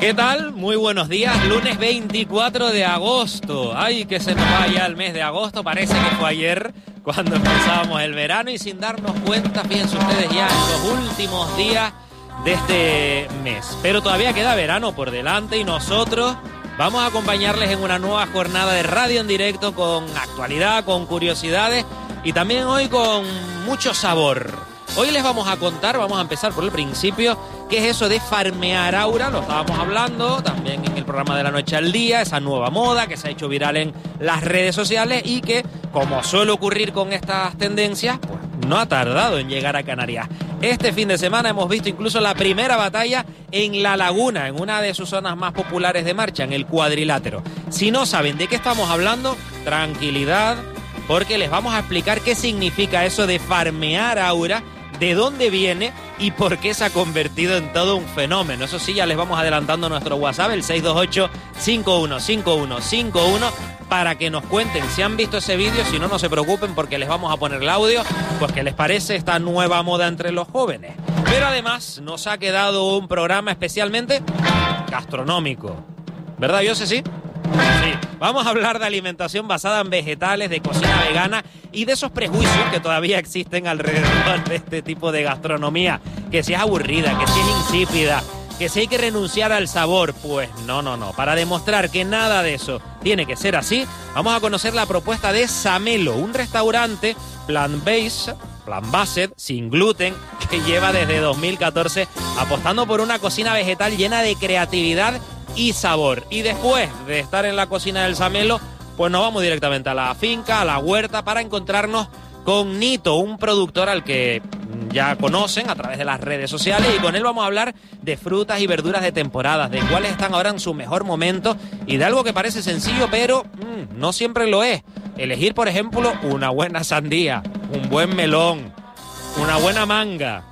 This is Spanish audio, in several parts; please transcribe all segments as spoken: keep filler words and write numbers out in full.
¿Qué tal? Muy buenos días, lunes veinticuatro de agosto. Ay, que se nos va ya el mes de agosto, parece que fue ayer cuando empezábamos el verano y sin darnos cuenta, fíjense ustedes ya en los últimos días de este mes. Pero todavía queda verano por delante y nosotros vamos a acompañarles en una nueva jornada de radio en directo con actualidad, con curiosidades y también hoy con mucho sabor. Hoy les vamos a contar, vamos a empezar por el principio, qué es eso de farmear aura, lo estábamos hablando también en el programa de La Noche al Día, esa nueva moda que se ha hecho viral en las redes sociales y que, como suele ocurrir con estas tendencias, pues no ha tardado en llegar a Canarias. Este fin de semana hemos visto incluso la primera batalla en La Laguna, en una de sus zonas más populares de marcha, en el Cuadrilátero. Si no saben de qué estamos hablando, tranquilidad, porque les vamos a explicar qué significa eso de farmear aura, de dónde viene y por qué se ha convertido en todo un fenómeno. Eso sí, ya les vamos adelantando nuestro WhatsApp, el seis dos ocho, cinco uno cinco uno cinco uno, para que nos cuenten si han visto ese vídeo. Si no, no se preocupen porque les vamos a poner el audio, pues qué les parece esta nueva moda entre los jóvenes. Pero además nos ha quedado un programa especialmente gastronómico, ¿verdad, José? Sí. Sí, vamos a hablar de alimentación basada en vegetales, de cocina vegana y de esos prejuicios que todavía existen alrededor de este tipo de gastronomía, que si es aburrida, que si es insípida, que si hay que renunciar al sabor. Pues no, no, no. Para demostrar que nada de eso tiene que ser así, vamos a conocer la propuesta de Samelo, un restaurante plant-based, plant-based, sin gluten, que lleva desde dos mil catorce apostando por una cocina vegetal llena de creatividad y sabor. Y después de estar en la cocina del Samelo, pues nos vamos directamente a la finca, a la huerta, para encontrarnos con Nito, un productor al que ya conocen a través de las redes sociales, y con él vamos a hablar de frutas y verduras de temporadas, de cuáles están ahora en su mejor momento y de algo que parece sencillo, pero mmm, no siempre lo es. Elegir, por ejemplo, una buena sandía, un buen melón, una buena manga.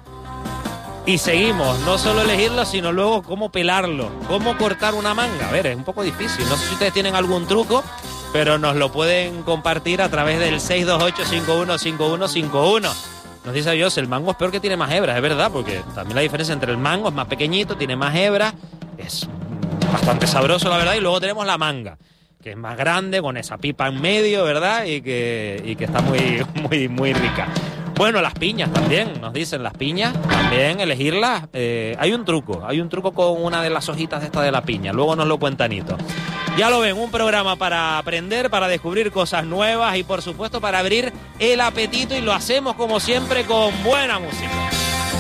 Y seguimos, no solo elegirlo, sino luego cómo pelarlo, cómo cortar una manga. A ver, es un poco difícil. No sé si ustedes tienen algún truco, pero nos lo pueden compartir a través del seis dos ocho, cinco uno cinco uno cinco uno. Nos dice Dios, el mango es peor que tiene más hebras, es verdad, porque también la diferencia entre el mango es más pequeñito, tiene más hebras, es bastante sabroso, la verdad, y luego tenemos la manga, que es más grande, con esa pipa en medio, ¿verdad? Y que, y que está muy, muy, muy rica. Bueno, las piñas también, nos dicen las piñas, también elegirlas. Eh, hay un truco, hay un truco con una de las hojitas de esta de la piña, luego nos lo cuenta Nito. Ya lo ven, un programa para aprender, para descubrir cosas nuevas y por supuesto para abrir el apetito, y lo hacemos como siempre con buena música.